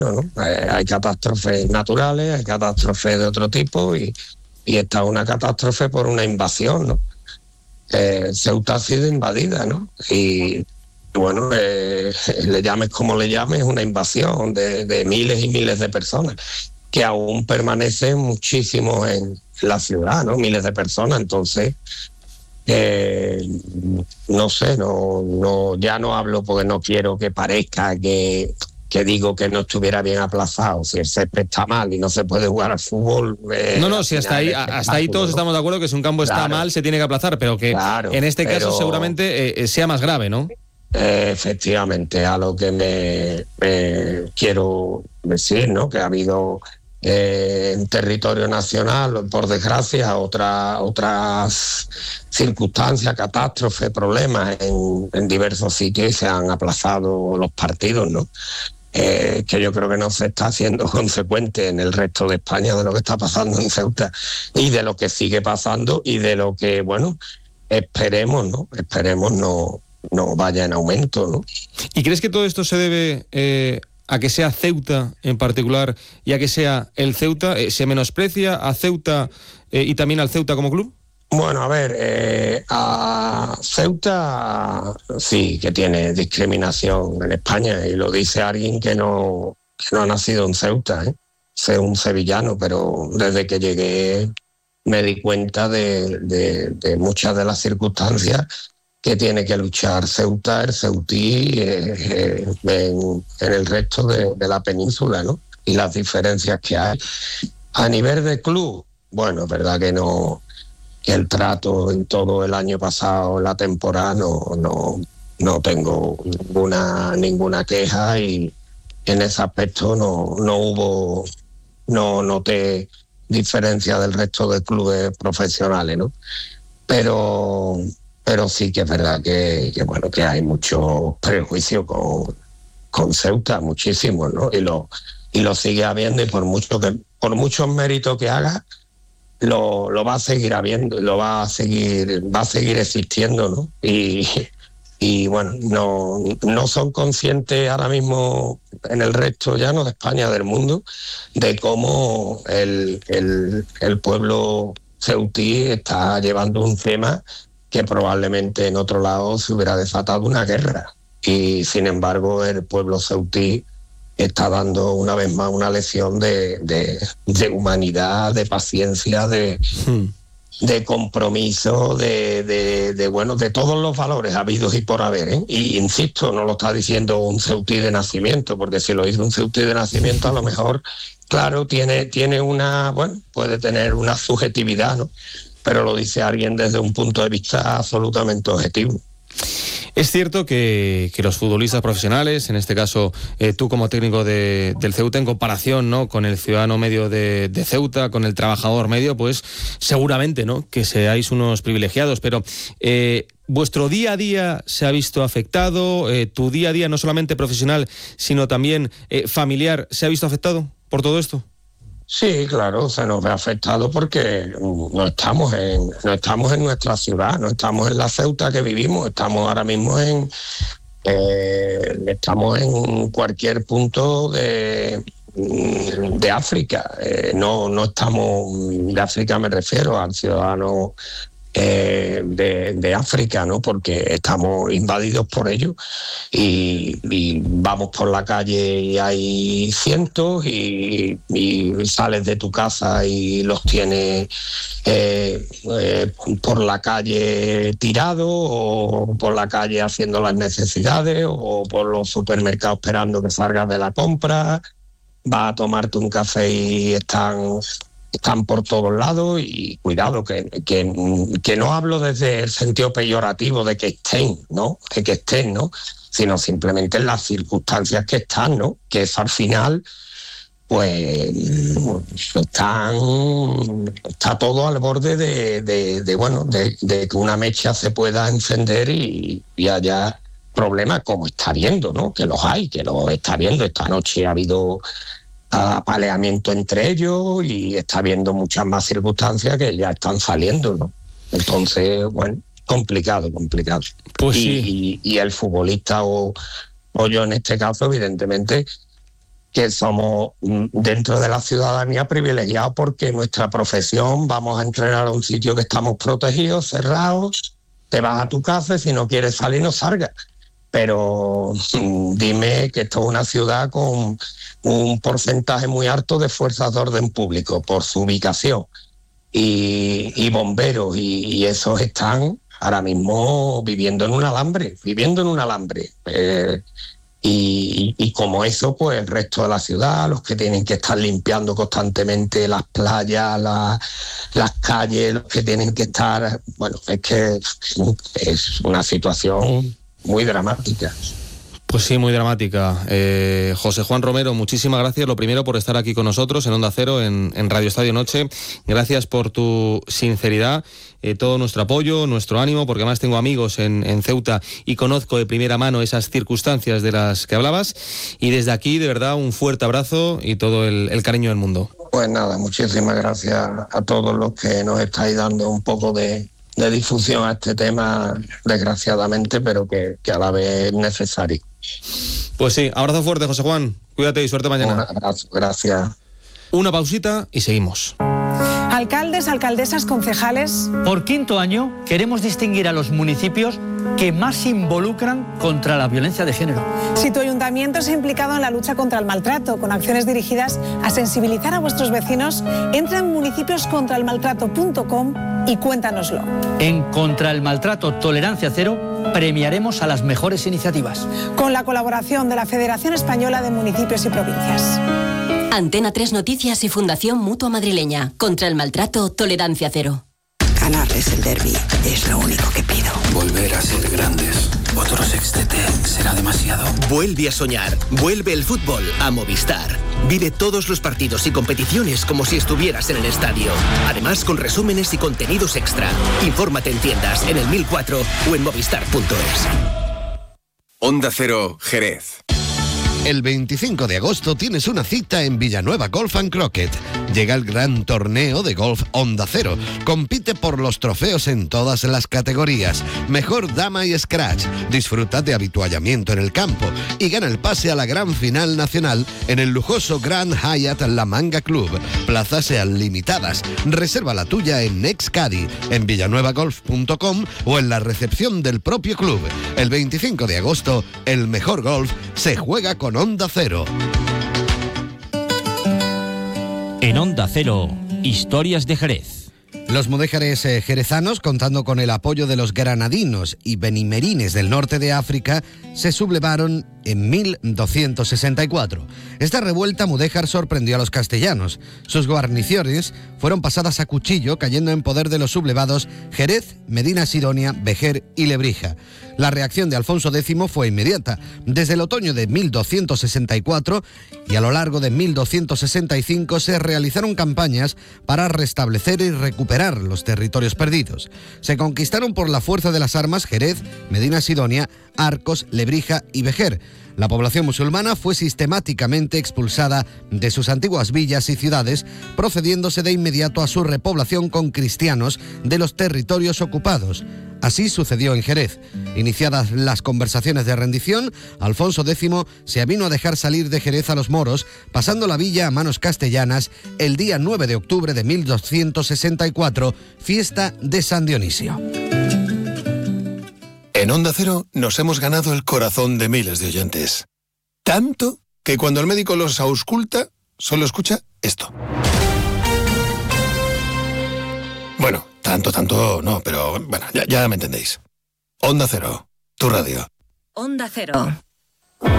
¿no? Hay catástrofes naturales, hay catástrofes de otro tipo y esta es una catástrofe por una invasión, ¿no? Ceuta ha sido invadida, ¿no? Y bueno, le llames como le llames, es una invasión de miles y miles de personas que aún permanecen muchísimos en la ciudad, ¿no? Miles de personas, entonces no sé, ya no hablo porque no quiero que parezca que digo que no estuviera bien aplazado. Si el césped está mal y no se puede jugar al fútbol... No, si hasta ahí todos estamos de acuerdo que si un campo está mal se tiene que aplazar, pero que en este caso seguramente sea más grave, ¿no? Efectivamente, a lo que me quiero decir, ¿no? Que ha habido en territorio nacional, por desgracia, otras circunstancias, catástrofes, problemas en diversos sitios y se han aplazado los partidos, ¿no? Que yo creo que no se está haciendo consecuente en el resto de España de lo que está pasando en Ceuta y de lo que sigue pasando y de lo que, bueno, esperemos no vaya en aumento, ¿no? ¿Y crees que todo esto se debe a que sea Ceuta en particular y a que sea el Ceuta? ¿Se menosprecia a Ceuta y también al Ceuta como club? Bueno, a ver, a Ceuta sí que tiene discriminación en España y lo dice alguien que no ha nacido en Ceuta, ¿eh? Sé un sevillano, pero desde que llegué me di cuenta de muchas de las circunstancias que tiene que luchar Ceuta, el ceutí, en el resto de la península, ¿no? Y las diferencias que hay. A nivel de club, bueno, es verdad que que el trato en todo el año pasado, la temporada, no tengo ninguna queja y en ese aspecto no noté diferencia del resto de clubes profesionales, ¿no? Pero sí que es verdad que hay mucho prejuicio con Ceuta, muchísimo, ¿no? Y lo sigue habiendo y por muchos méritos que haga, lo va a seguir habiendo, va a seguir existiendo, ¿no? Y bueno, no son conscientes ahora mismo en el resto, ya no de España, del mundo, de cómo el pueblo ceutí está llevando un tema que probablemente en otro lado se hubiera desatado una guerra. Y sin embargo el pueblo ceutí está dando una vez más una lección de humanidad, de paciencia, de compromiso, de todos los valores habidos y por haber, ¿eh? Y insisto, no lo está diciendo un ceutí de nacimiento, porque si lo dice un ceutí de nacimiento, a lo mejor, claro, puede tener una subjetividad, ¿no? Pero lo dice alguien desde un punto de vista absolutamente objetivo. Es cierto que los futbolistas profesionales, en este caso tú como técnico del Ceuta, en comparación, ¿no?, con el ciudadano medio de Ceuta, con el trabajador medio, pues seguramente, ¿no?, que seáis unos privilegiados, pero ¿vuestro día a día se ha visto afectado? ¿Tu día a día, no solamente profesional, sino también familiar, se ha visto afectado por todo esto? Sí, claro, se nos ve afectado porque no estamos en nuestra ciudad, no estamos en la Ceuta que vivimos, estamos ahora mismo estamos en cualquier punto de África. No estamos de África, me refiero al ciudadano de África, ¿no? Porque estamos invadidos por ellos y vamos por la calle y hay cientos y sales de tu casa y los tienes por la calle tirados o por la calle haciendo las necesidades o por los supermercados esperando que salgas de la compra. Vas a tomarte un café y están por todos lados y cuidado, que no hablo desde el sentido peyorativo de que estén, ¿no? Sino simplemente en las circunstancias que están, ¿no? Que eso al final, pues, está todo al borde de que una mecha se pueda encender y haya problemas como está habiendo, ¿no? Que los está habiendo. Esta noche ha habido apaleamiento entre ellos y está habiendo muchas más circunstancias que ya están saliendo, ¿no? Entonces, bueno, complicado. Pues sí. Y el futbolista o yo en este caso, evidentemente, que somos dentro de la ciudadanía privilegiados porque nuestra profesión, vamos a entrenar a un sitio que estamos protegidos, cerrados, te vas a tu casa y si no quieres salir no salgas. Pero dime que esto es una ciudad con un porcentaje muy alto de fuerzas de orden público por su ubicación y bomberos y esos están ahora mismo viviendo en un alambre. Y como eso, pues el resto de la ciudad, los que tienen que estar limpiando constantemente las playas, las calles, los que tienen que estar... Bueno, es que es una situación muy dramática. Pues sí, muy dramática. José Juan Romero, muchísimas gracias. Lo primero por estar aquí con nosotros en Onda Cero, en Radio Estadio Noche. Gracias por tu sinceridad, todo nuestro apoyo, nuestro ánimo, porque además tengo amigos en Ceuta y conozco de primera mano esas circunstancias de las que hablabas. Y desde aquí, de verdad, un fuerte abrazo y todo el cariño del mundo. Pues nada, muchísimas gracias a todos los que nos estáis dando un poco de difusión a este tema, desgraciadamente, pero que a la vez es necesario. Pues sí, abrazo fuerte, José Juan. Cuídate y suerte mañana. Un abrazo, gracias. Una pausita y seguimos. Alcaldes, alcaldesas, concejales. Por quinto año queremos distinguir a los municipios que más se involucran contra la violencia de género. Si tu ayuntamiento se ha implicado en la lucha contra el maltrato, con acciones dirigidas a sensibilizar a vuestros vecinos, entra en municipioscontraelmaltrato.com y cuéntanoslo. En Contra el Maltrato Tolerancia Cero premiaremos a las mejores iniciativas. Con la colaboración de la Federación Española de Municipios y Provincias. Antena 3 Noticias y Fundación Mutua Madrileña. Contra el Maltrato Tolerancia Cero. Ganarles el derbi es lo único que pido. Volver a ser grandes. Otro sextete será demasiado. Vuelve a soñar. Vuelve el fútbol a Movistar. Vive todos los partidos y competiciones como si estuvieras en el estadio. Además, con resúmenes y contenidos extra. Infórmate en tiendas, en el 1004 o en movistar.es. Onda Cero, Jerez. El 25 de agosto tienes una cita en Villanueva Golf & Croquet. Llega el gran torneo de golf Onda Cero. Compite por los trofeos en todas las categorías. Mejor dama y scratch. Disfruta de habituallamiento en el campo y gana el pase a la gran final nacional en el lujoso Grand Hyatt La Manga Club. Plazas sean limitadas. Reserva la tuya en Nextcadi, en villanuevagolf.com o en la recepción del propio club. El 25 de agosto, el mejor golf se juega con Onda Cero. En Onda Cero, Historias de Jerez. Los mudéjares jerezanos, contando con el apoyo de los granadinos y benimerines del norte de África, se sublevaron en 1264. Esta revuelta mudéjar sorprendió a los castellanos. Sus guarniciones fueron pasadas a cuchillo, cayendo en poder de los sublevados Jerez, Medina Sidonia, Vejer y Lebrija. La reacción de Alfonso X fue inmediata. Desde el otoño de 1264 y a lo largo de 1265 se realizaron campañas para restablecer y recuperar los territorios perdidos. Se conquistaron por la fuerza de las armas Jerez, Medina Sidonia, Arcos, Lebrija y Vejer. La población musulmana fue sistemáticamente expulsada de sus antiguas villas y ciudades, procediéndose de inmediato a su repoblación con cristianos de los territorios ocupados. Así sucedió en Jerez. Iniciadas las conversaciones de rendición, Alfonso X se avino a dejar salir de Jerez a los moros, pasando la villa a manos castellanas el día 9 de octubre de 1264, fiesta de San Dionisio. En Onda Cero nos hemos ganado el corazón de miles de oyentes. Tanto que cuando el médico los ausculta, solo escucha esto. Bueno, tanto no, pero bueno, ya me entendéis. Onda Cero, tu radio. Onda Cero.